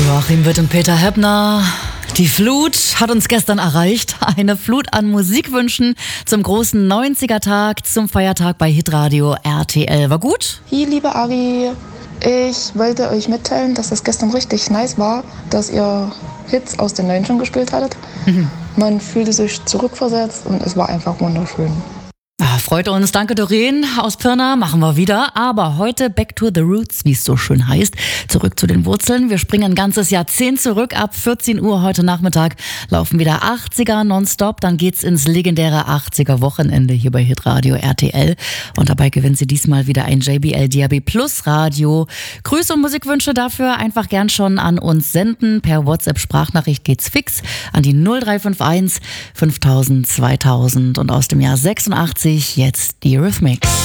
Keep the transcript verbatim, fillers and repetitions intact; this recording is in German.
Joachim Witt und Peter Heppner. Die Flut hat uns gestern erreicht. Eine Flut an Musikwünschen zum großen neunziger-Tag, zum Feiertag bei Hitradio R T L. War gut? Hi, liebe Ari. Ich wollte euch mitteilen, dass das gestern richtig nice war, dass ihr Hits aus den neunzigern gespielt hattet. Mhm. Man fühlte sich zurückversetzt und es war einfach wunderschön. Ah, freut uns. Danke, Doreen aus Pirna. Machen wir wieder. Aber heute back to the roots, wie es so schön heißt. Zurück zu den Wurzeln. Wir springen ein ganzes Jahrzehnt zurück. Ab vierzehn Uhr heute Nachmittag laufen wieder achtziger nonstop. Dann geht's ins legendäre achtziger Wochenende hier bei Hitradio R T L. Und dabei gewinnen Sie diesmal wieder ein J B L D A B Plus Radio. Grüße und Musikwünsche dafür einfach gern schon an uns senden. Per WhatsApp-Sprachnachricht geht's fix an die null drei fünf eins fünftausend zweitausend. Und aus dem Jahr sechsundachtzig jetzt die Eurythmics.